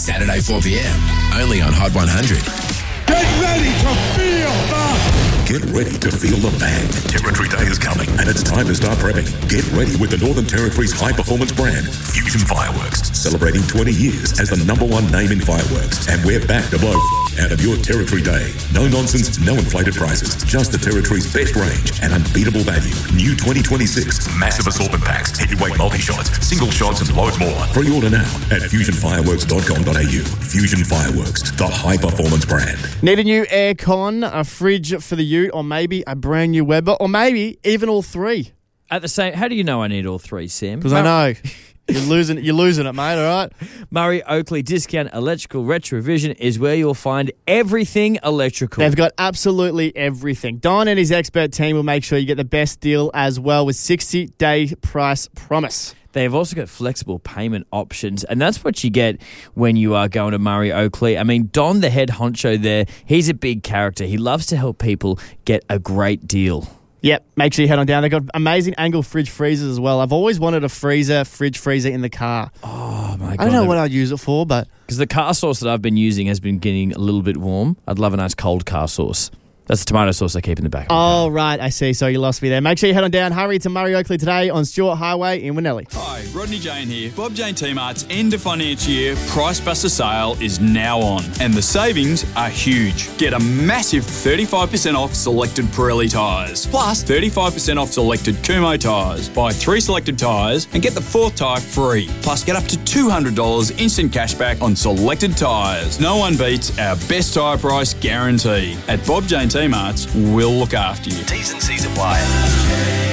Saturday 4pm, only on Hot 100. Get ready to feel the... Get ready to feel the bang. Territory Day is coming, and it's time to start prepping. Get ready with the Northern Territory's high-performance brand, Fusion Fireworks, celebrating 20 years as the #1 name in fireworks. And we're back to blow out of your Territory Day. No nonsense, no inflated prices, just the Territory's best range and unbeatable value. New 2026 massive assortment packs, heavyweight multi-shots, single shots, and loads more. Pre-order now at fusionfireworks.com.au. Fusion Fireworks, the high-performance brand. Need a new aircon, a fridge for the ute, or maybe a brand new Weber, or maybe even all three. At the same, how do you know I need all three, Sam? Because I know. You're losing it, mate, all right? Murray Oakley Discount Electrical Retrovision is where you'll find everything electrical. They've got absolutely everything. Don and his expert team will make sure you get the best deal as well with 60-day price promise. They've also got flexible payment options, and that's what you get when you are going to Murray Oakley. I mean, Don, the head honcho there, he's a big character. He loves to help people get a great deal. Yep, make sure you head on down. They've got amazing angle fridge freezers as well. I've always wanted a fridge freezer in the car. Oh, my God. I don't know what I'd use it for, but... Because the car sauce that I've been using has been getting a little bit warm. I'd love a nice cold car sauce. That's the tomato sauce I keep in the back. Oh, right, I see. So you lost me there. Make sure you head on down. Hurry to Murray Oakley today on Stewart Highway in Winnelly. Hi, Rodney Jane here. Bob Jane T-Mart's end of financial year Price Buster sale is now on, and the savings are huge. Get a massive 35% off selected Pirelli tyres, plus 35% off selected Kumho tyres. Buy 3 selected tyres and get the 4th tyre free. Plus, get up to $200 instant cashback on selected tyres. No one beats our best tyre price guarantee. At Bob Jane T-Mart's, we'll look after you. T's and C's apply.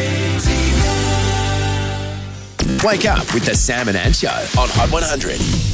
Wake up with the Sam and Ant Show on Hot 100.